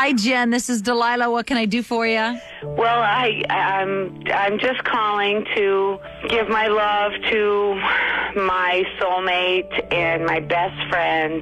Hi, Jen. This is Delilah. What can I do for you? Well, I'm just calling to give my love to my soulmate and my best friend,